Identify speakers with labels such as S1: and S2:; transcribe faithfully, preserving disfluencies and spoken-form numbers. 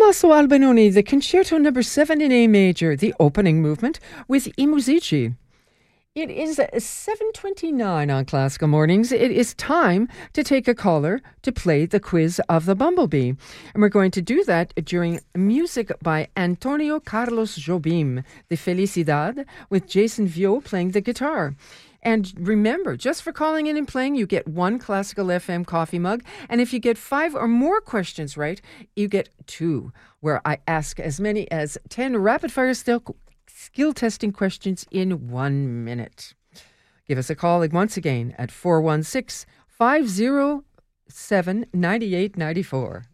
S1: Tommaso Albinoni, the Concerto Number Seven in A Major, the opening movement with I Musici. It is seven twenty-nine on Classical Mornings. It is time to take a caller to play the quiz of the Bumblebee. And we're going to do that during music by Antonio Carlos Jobim, the Felicidad, with Jason Vio playing the guitar. And remember, just for calling in and playing, you get one Classical F M coffee mug. And if you get five or more questions right, you get two, where I ask as many as ten rapid-fire skill, skill testing questions in one minute. Give us a call once again at four one six, five oh seven, nine eight nine four.